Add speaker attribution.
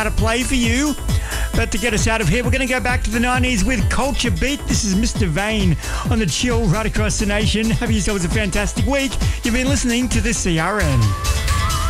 Speaker 1: about to play for you. But to get us out of here, we're going to go back to the 90s with Culture Beat. This is Mr. Vane on the Chill right across the nation. Hope yourselves a fantastic week. You've been listening to the CRN.